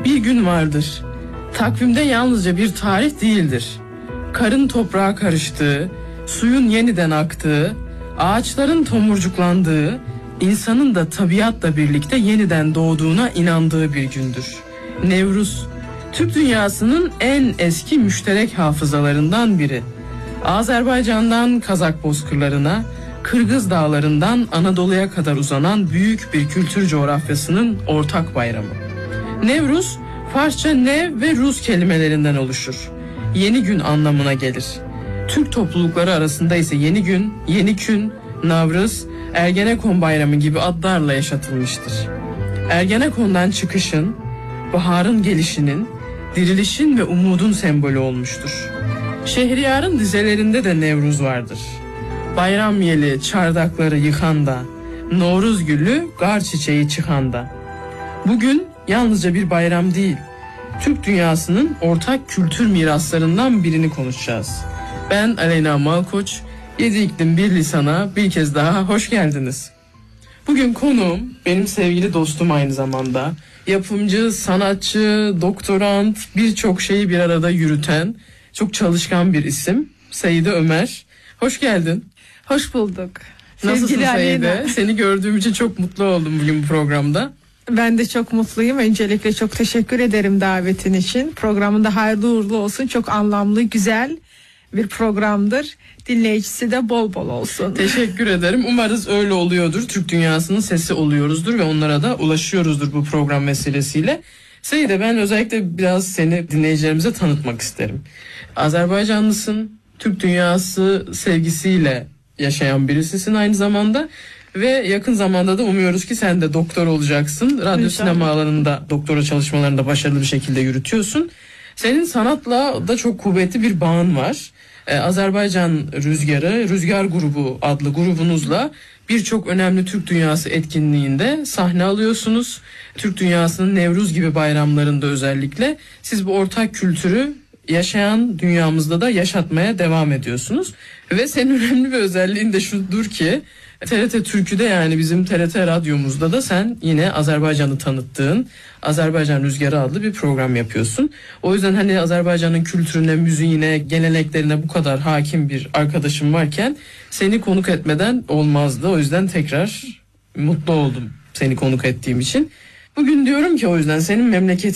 Bir gün vardır. Takvimde yalnızca bir tarih değildir. Karın toprağa karıştığı, suyun yeniden aktığı, ağaçların tomurcuklandığı, insanın da tabiatla birlikte yeniden doğduğuna inandığı bir gündür. Nevruz, Türk dünyasının en eski müşterek hafızalarından biri. Azerbaycan'dan Kazak bozkırlarına, Kırgız dağlarından Anadolu'ya kadar uzanan büyük bir kültür coğrafyasının ortak bayramı. Nevruz, Farsça nev ve Rus kelimelerinden oluşur. Yeni gün anlamına gelir. Türk toplulukları arasında ise yeni gün, yeni kün, Navruz, Ergenekon bayramı gibi adlarla yaşatılmıştır. Ergenekon'dan çıkışın, baharın gelişinin, dirilişin ve umudun sembolü olmuştur. Şehriyar'ın dizelerinde de Nevruz vardır. Bayram yeli çardakları yıkanda, Novruz gülü gar çiçeği çıkanda. Bugün yalnızca bir bayram değil, Türk dünyasının ortak kültür miraslarından birini konuşacağız. Ben Aleyna Malkoç, 7 iklim bir lisana bir kez daha hoş geldiniz. Bugün konuğum benim sevgili dostum, aynı zamanda yapımcı, sanatçı, doktorant, birçok şeyi bir arada yürüten çok çalışkan bir isim. Seyide Ömer. Hoş geldin. Hoş bulduk. Nasılsın Sevgili Seyide? Aleyna. Seni gördüğüm için çok mutlu oldum bugün bu programda. Ben de çok mutluyum. Öncelikle çok teşekkür ederim davetin için. Programında hayırlı uğurlu olsun. Çok anlamlı, güzel bir programdır. Dinleyicisi de bol bol olsun. Teşekkür ederim. Umarız öyle oluyordur. Türk dünyasının sesi oluyoruzdur ve onlara da ulaşıyoruzdur bu program vesilesiyle. Seyide, ben özellikle biraz seni dinleyicilerimize tanıtmak isterim. Azerbaycanlısın, Türk dünyası sevgisiyle yaşayan birisisin aynı zamanda. Ve yakın zamanda da umuyoruz ki sen de doktor olacaksın. Radyo sinema alanında doktora çalışmalarını da başarılı bir şekilde yürütüyorsun. Senin sanatla da çok kuvvetli bir bağın var. Azerbaycan Rüzgarı, Rüzgar Grubu adlı grubunuzla birçok önemli Türk dünyası etkinliğinde sahne alıyorsunuz. Türk dünyasının Nevruz gibi bayramlarında özellikle siz bu ortak kültürü yaşayan dünyamızda da yaşatmaya devam ediyorsunuz. Ve senin önemli bir özelliğin de şudur ki TRT Türkü'de, yani bizim TRT radyomuzda da sen yine Azerbaycan'ı tanıttığın Azerbaycan Rüzgarı adlı bir program yapıyorsun. O yüzden hani Azerbaycan'ın kültürüne, müziğine, geleneklerine bu kadar hakim bir arkadaşım varken seni konuk etmeden olmazdı. O yüzden tekrar mutlu oldum seni konuk ettiğim için. Bugün diyorum ki o yüzden senin memleketin